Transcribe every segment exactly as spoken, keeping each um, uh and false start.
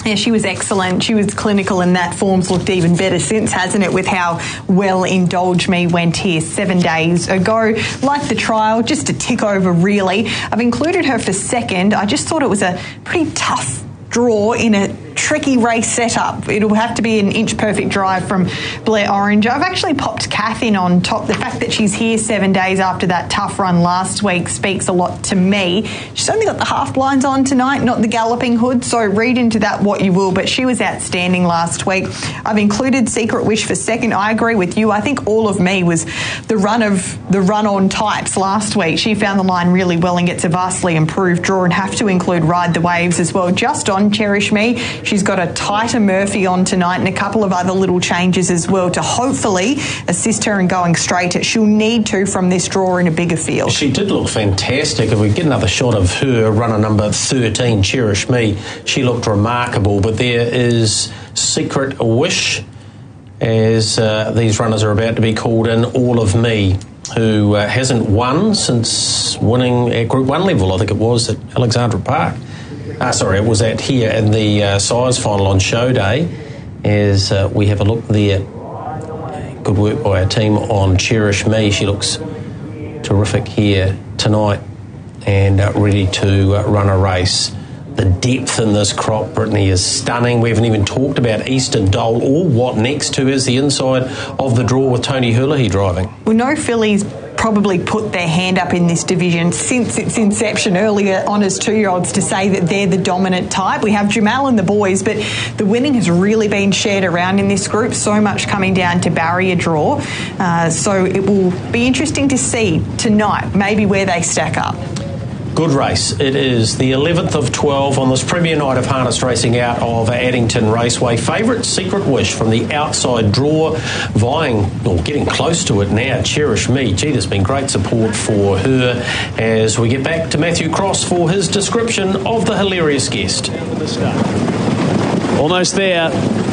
Yeah, she was excellent. She was clinical, and that form's looked even better since, hasn't it, with how well Indulge Me went here seven days ago. Like the trial, just a tick over, really. I've included her for second. I just thought it was a pretty tough draw in a tricky race setup. It'll have to be an inch-perfect drive from Blair Orange. I've actually popped Kath in on top. The fact that she's here seven days after that tough run last week speaks a lot to me. She's only got the half blinds on tonight, not the galloping hood, so read into that what you will, but she was outstanding last week. I've included Secret Wish for second. I agree with you. I think All of Me was the run of the run-on types last week. She found the line really well and gets a vastly improved draw, and have to include Ride the Waves as well. Just on Cherish Me, she's got a tighter Murphy on tonight and a couple of other little changes as well to hopefully assist her in going straight. She'll need to from this draw in a bigger field. She did look fantastic. If we get another shot of her, runner number thirteen, Cherish Me, she looked remarkable. But there is Secret Wish, as uh, these runners are about to be called in, All of Me, who uh, hasn't won since winning at Group one level, I think it was, at Alexandra Park. Uh, sorry, it was at here in the uh, size final on show day. As uh, we have a look there, good work by our team on Cherish Me. She looks terrific here tonight and uh, ready to uh, run a race. The depth in this crop, Brittany, is stunning. We haven't even talked about Eastern Dole or what next to is the inside of the draw with Tony Hulahy driving. Well, no fillies probably put their hand up in this division since its inception earlier on as two-year-olds to say that they're the dominant type. We have Jamal and the boys, but the winning has really been shared around in this group, so much coming down to barrier draw. Uh, so it will be interesting to see tonight maybe where they stack up. Good race. It is the eleventh of twelve on this premier night of harness racing out of Addington Raceway. Favourite Secret Wish from the outside draw, vying or getting close to it now, Cherish Me. Gee, there's been great support for her as we get back to Matthew Cross for his description of the hilarious guest. Almost there.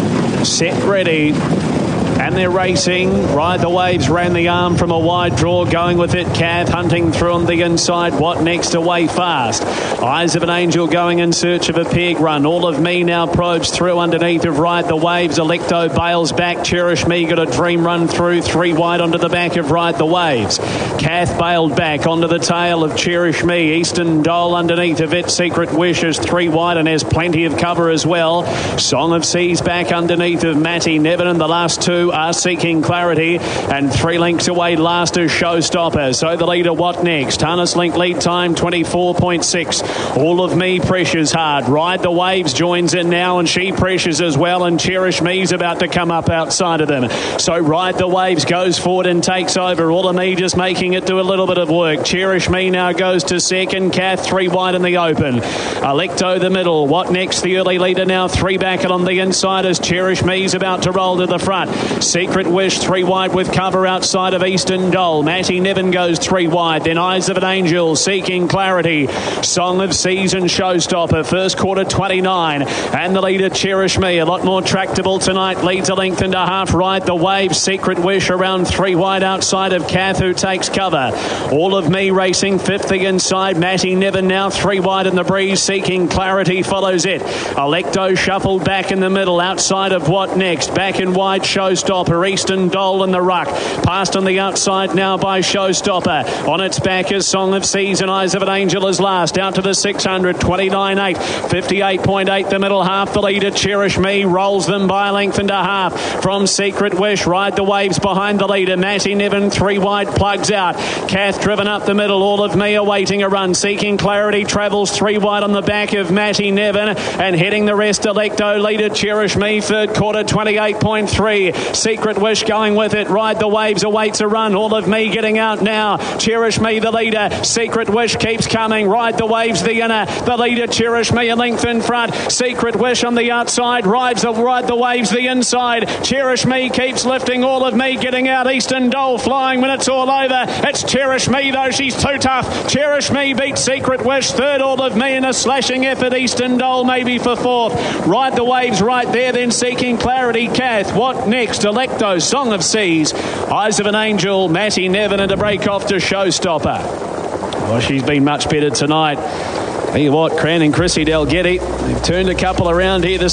Set, ready. And they're racing. Ride the Waves ran the arm from a wide draw, going with it. Cav hunting through on the inside. What next? Away fast. Eyes of an Angel going in search of a peg run. All of Me now probes through underneath of Ride the Waves. Electo bails back. Cherish Me got a dream run through. Three wide onto the back of Ride the Waves. Kath bailed back onto the tail of Cherish Me. Eastern Dole underneath of it. Secret Wish is three wide and has plenty of cover as well. Song of Seas back underneath of Matty Nevin, and the last two are Seeking Clarity, and three lengths away last is Showstopper. So the leader, what next? Harness Link lead time twenty-four point six. All of Me pressures hard. Ride the Waves joins in now, and she pressures as well, and Cherish Me's about to come up outside of them. So Ride the Waves goes forward and takes over. All of Me just making it do a little bit of work. Cherish Me now goes to second. Kath three wide in the open. Electo the middle. What next? The early leader now three back and on the inside as Cherish Me's about to roll to the front. Secret Wish three wide with cover outside of Eastern Dole. Matty Nevin goes three wide. Then Eyes of an Angel, Seeking Clarity. Song of Seas and Showstopper. First quarter twenty-nine. And the leader Cherish Me. A lot more tractable tonight. Leads a length and a half. Ride the Waves. Secret Wish around three wide outside of Kath, who takes cover. All of Me racing fifth the inside. Matty Nevin now three wide in the breeze. Seeking Clarity follows it. Electo shuffled back in the middle outside of What Next. Back in wide Showstopper. Eastern Dole in the ruck. Passed on the outside now by Showstopper. On its back is Song of Seas and Eyes of an Angel is last. Out to the six hundred. twenty-nine eight. fifty-eight point eight the middle half. The leader Cherish Me rolls them by a length and a half from Secret Wish. Ride the Waves behind the leader. Matty Nevin three wide plugs out. Kath driven up the middle. All of Me awaiting a run. Seeking Clarity travels three wide on the back of Matty Nevin and heading the rest. Electo leader Cherish Me. Third quarter twenty-eight point three. Secret Wish going with it. Ride the Waves awaits a run. All of Me getting out now. Cherish Me the leader. Secret Wish keeps coming. Ride the Waves the inner. The leader Cherish Me a length in front. Secret Wish on the outside. Rides the Ride the Waves the inside. Cherish Me keeps lifting. All of Me getting out. Eastern Dole flying when it's all over. It's Cherish Me though. She's too tough. Cherish Me beats Secret Wish. Third All of Me in a slashing effort. Eastern Dole maybe for fourth. Ride the Waves right there. Then Seeking Clarity. Kath. What next? Electo. Song of Seas, Eyes of an Angel, Matty Nevin, and a break off to Showstopper. Well, she's been much better tonight. Tell you what, Cran and Chrissy Dalgetty, they've turned a couple around here this